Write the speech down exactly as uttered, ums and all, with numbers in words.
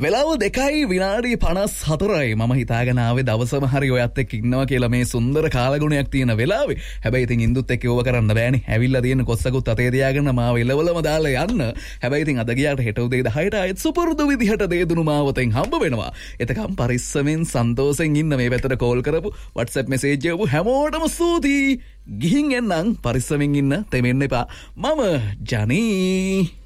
වෙලාව දෙකයි විනාඩි පනස් හතරයි. මම හිතාගෙන ආවේ දවසම හරි ඔයත් එක්ක ඉන්නවා කියලා මේ සුන්දර කාලගුණයක් තියෙන වෙලාවේ. හැබැයි ඉතින් ඉන්දුත් එක්ක ඕව කරන්න බෑනේ. ඇවිල්ලා තියෙන කොස්සකුත් අතේ තියාගෙන මාව එලවලම දාලා යන්න. හැබැයි ඉතින් අද ගියාට හෙට උදේ දහයට ආයෙත් සුපුරුදු විදිහට දේදුණු මාවතෙන් හම්බ වෙනවා. එතකම් පරිස්සමෙන් සන්තෝෂෙන් ඉන්න මේ පැත්තට කෝල් කරපු WhatsApp message එකපු හැමෝටම ස්තුතියි. ගිහින් එන්නම් පරිස්සමෙන් ඉන්න තෙමෙන්න එපා. මම ජනී